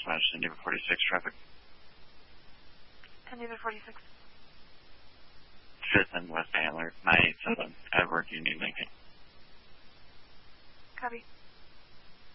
dispatch to Neighbor 46 traffic. And Neighbor 46. 5th and West Antler, 987, at Work Union Lincoln. Copy.